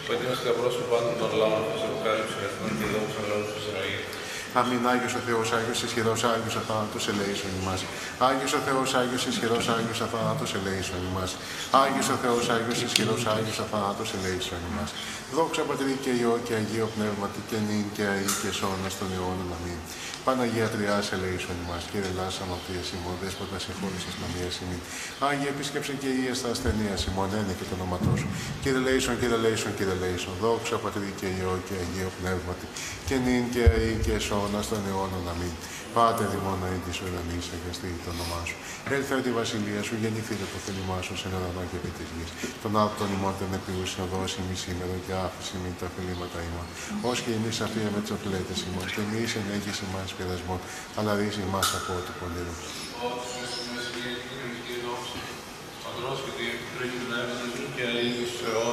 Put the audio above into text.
που έτοιμασε τα πρόσωπα των λαών της αποκάλυψης εθνών και δόξα λαού του Ισραήλ. Αμήν. Άγιος ο Θεός, Άγιος ισχυρός, Άγιος αθάνατος ελέησον ημάς. Άγιος ο Θεός, Άγιος ισχυρός, Άγιος αθάνατος ελέησον ημάς. Άγιος ο Θεός, Άγιος ισχυρός, Άγιος αθάνατος ελέησον ημάς. Δόξα Πατρί και Υιό και Αγίο Πνεύματι και νυν και αεί και σώνας των αιώνων. Αμήν. Παναγία Τριάς ελέησον ημάς. Κύριε ελάσα αμαρτίας ημών, Δέσποτα συγχώρησας μανίας ημών. Άγιε επίσκεψε και ίες τα ασθενεία ημών, ένεκε το όνοματό σου. Κύριε ελέησον, Κύριε ελέησον, Κύριε ελέησον. Δόξα Πατρί και Υιό και Αγίο Πνεύματι και νυν και αεί και σώνας των αιώνων. Αμήν. Πάτερ ημών αεί της ουρανής, αγιαστεί το όνομά σου. Έλθε τη βασιλεία σου, γεννηθείτε το θέλημά σου σε ουρανό και επί της γης. Τον άπτον ημών των επιούσιων δώσει ημί σήμερα και άφηση ημί τα φιλήματα ημών. Ως και εμείς αφία με τις οφειλέτες ημών. Και εμείς ενέγγις ημάς πειρασμών, αλλά ρίσει ημάς από ό,τι πονηρού. Πατρός και Υιού και Αγίου Πνεύματος και αεί